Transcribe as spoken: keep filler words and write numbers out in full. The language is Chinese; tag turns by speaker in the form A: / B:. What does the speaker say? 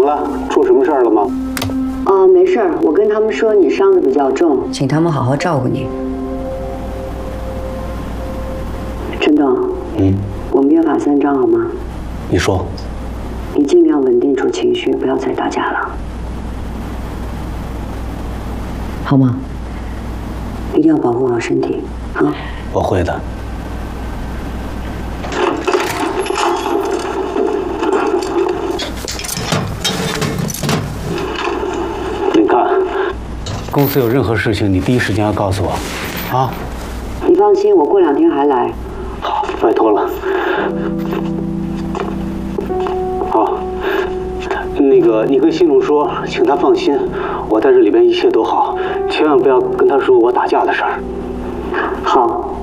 A: 么了？出什么事儿了吗？
B: 哦，没事儿，我跟他们说你伤得比较重，请他们好好照顾你。陈总，
A: 嗯，
B: 我们约法三章好吗？
A: 你说。
B: 你尽量稳定住情绪，不要再打架了，好吗？一定要保护好身体啊！
A: 我会的。你看，公司有任何事情，你第一时间要告诉我，啊？
B: 你放心，我过两天还来。
A: 好，拜托了。好，那个你跟新总说，请他放心，我在这里边一切都好，千万不要跟他说我打架的事儿。
B: 好。